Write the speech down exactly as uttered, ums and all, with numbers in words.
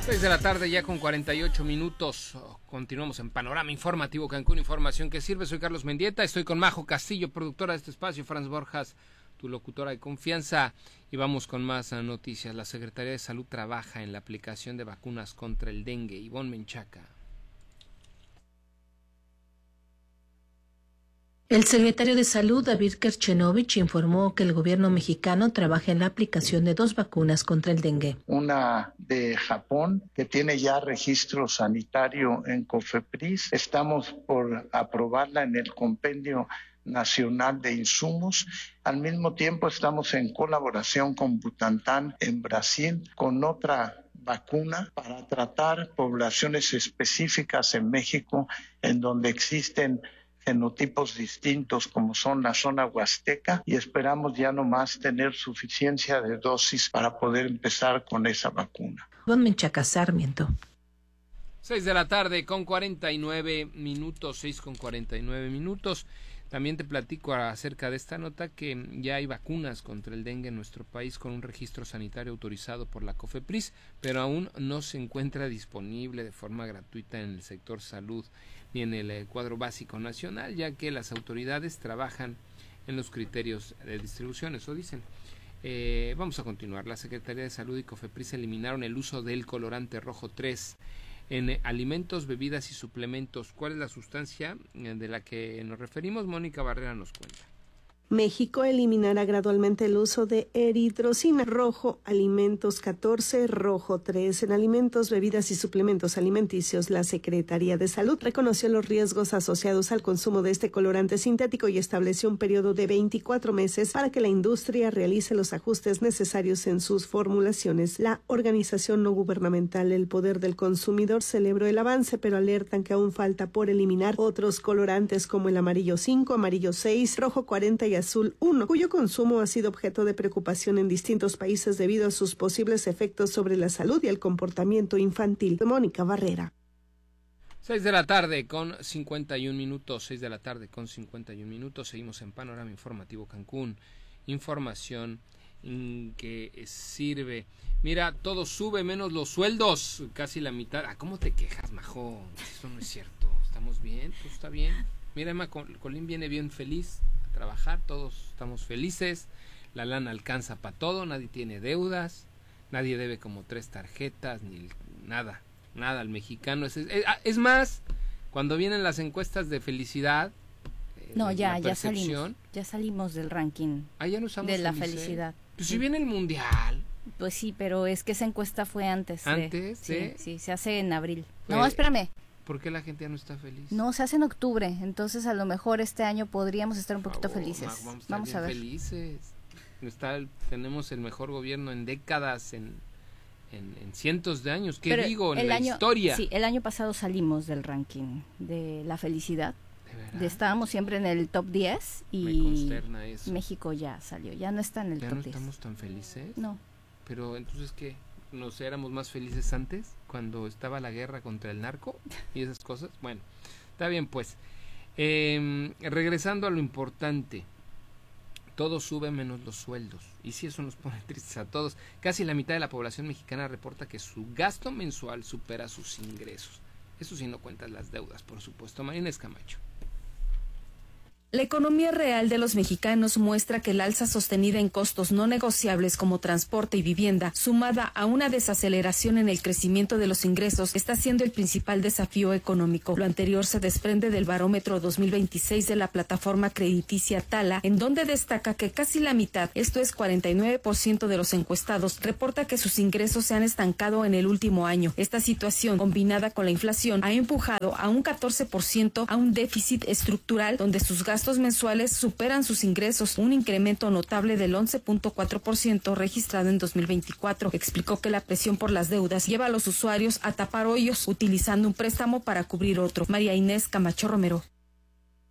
seis de la tarde ya con cuarenta y ocho minutos. Continuamos en Panorama Informativo Cancún, información que sirve. Soy Carlos Mendieta, estoy con Majo Castillo, productora de este espacio, Franz Borjas, tu locutora de confianza, y vamos con más noticias. La Secretaría de Salud trabaja en la aplicación de vacunas contra el dengue. Ivonne Menchaca. El secretario de Salud, David Kerchenovich, informó que el gobierno mexicano trabaja en la aplicación de dos vacunas contra el dengue. Una de Japón, que tiene ya registro sanitario en COFEPRIS. Estamos por aprobarla en el Compendio Nacional de Insumos. Al mismo tiempo estamos en colaboración con Butantan en Brasil con otra vacuna para tratar poblaciones específicas en México en donde existen genotipos distintos como son la zona huasteca, y esperamos ya nomás tener suficiencia de dosis para poder empezar con esa vacuna. Juan Menchaca, Sarmiento. seis de la tarde con cuarenta y nueve minutos, seis con cuarenta y nueve minutos. También te platico acerca de esta nota que ya hay vacunas contra el dengue en nuestro país con un registro sanitario autorizado por la COFEPRIS, pero aún no se encuentra disponible de forma gratuita en el sector salud ni en el cuadro básico nacional, ya que las autoridades trabajan en los criterios de distribución, eso dicen. Eh, vamos a continuar. La Secretaría de Salud y COFEPRIS eliminaron el uso del colorante rojo tres en alimentos, bebidas y suplementos. ¿Cuál es la sustancia de la que nos referimos? Mónica Barrera nos cuenta. México eliminará gradualmente el uso de eritrocina rojo, alimentos catorce, rojo tres. En alimentos, bebidas y suplementos alimenticios, la Secretaría de Salud reconoció los riesgos asociados al consumo de este colorante sintético y estableció un periodo de veinticuatro meses para que la industria realice los ajustes necesarios en sus formulaciones. La organización no gubernamental El Poder del Consumidor celebró el avance, pero alertan que aún falta por eliminar otros colorantes como el amarillo cinco, amarillo seis, rojo cuarenta y azul uno, cuyo consumo ha sido objeto de preocupación en distintos países debido a sus posibles efectos sobre la salud y el comportamiento infantil. Mónica Barrera. seis de la tarde con cincuenta y un minutos, seis de la tarde con cincuenta y un minutos, seguimos en Panorama Informativo Cancún, información que sirve. Mira, todo sube menos los sueldos, casi la mitad. Ah, ¿cómo te quejas, Majo? Eso no es cierto, estamos bien, todo está bien. Mira, Emma Colín viene bien feliz trabajar, todos estamos felices, la lana alcanza para todo, nadie tiene deudas, nadie debe como tres tarjetas, ni nada, nada, el mexicano es, es, es más, cuando vienen las encuestas de felicidad, eh, no, ya, ya salimos, ya salimos del ranking ah, ya no estamos de la felices. Felicidad. Pues si viene el mundial. Pues sí, pero es que esa encuesta fue antes. ¿Antes? De, ¿de? sí, sí, se hace en abril. No, Eh, espérame. ¿Por qué la gente ya no está feliz? No, se hace en octubre, entonces a lo mejor este año podríamos estar un poquito favor, felices. Vamos a, estar vamos bien a ver. felices. Está, tenemos el mejor gobierno en décadas, en, en, en cientos de años. ¿Qué Pero digo? En el la año, historia. Sí, el año pasado salimos del ranking de la felicidad. ¿De verdad? De, estábamos siempre en el top diez y Me consterna eso. México ya salió, ya no está en el ¿Ya top no diez. estamos tan felices? No. Pero entonces, ¿qué? ¿Nos éramos más felices antes, cuando estaba la guerra contra el narco y esas cosas? Bueno, está bien pues. Eh, regresando a lo importante, todo sube menos los sueldos, y si eso nos pone tristes a todos. Casi la mitad de la población mexicana reporta que su gasto mensual supera sus ingresos. Eso sí, no cuentas las deudas, por supuesto. Marina Escamacho. La economía real de los mexicanos muestra que el alza sostenida en costos no negociables como transporte y vivienda, sumada a una desaceleración en el crecimiento de los ingresos, está siendo el principal desafío económico. Lo anterior se desprende del barómetro dos mil veintiséis de la plataforma crediticia Tala, en donde destaca que casi la mitad, esto es cuarenta y nueve por ciento de los encuestados, reporta que sus ingresos se han estancado en el último año. Esta situación, combinada con la inflación, ha empujado a un catorce por ciento a un déficit estructural donde sus gastos gastos mensuales superan sus ingresos, un incremento notable del once punto cuatro por ciento registrado en dos mil veinticuatro. Explicó que la presión por las deudas lleva a los usuarios a tapar hoyos utilizando un préstamo para cubrir otro. María Inés Camacho Romero.